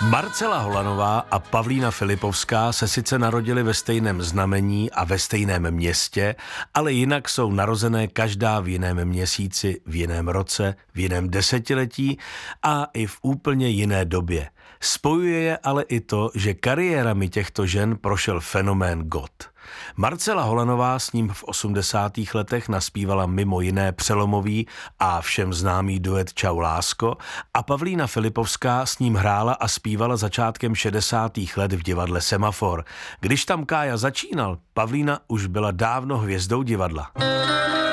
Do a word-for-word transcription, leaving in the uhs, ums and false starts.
Marcela Holanová a Pavlína Filipovská se sice narodili ve stejném znamení a ve stejném městě, ale jinak jsou narozené každá v jiném měsíci, v jiném roce, v jiném desetiletí a i v úplně jiné době. Spojuje je ale i to, že kariérami těchto žen prošel fenomén God. Marcela Holanová s ním v osmdesátých letech naspívala mimo jiné přelomový a všem známý duet Čau lásko a Pavlína Filipovská s ním hrála a zpívala začátkem šedesátých let v divadle Semafor. Když tam Kája začínal, Pavlína už byla dávno hvězdou divadla.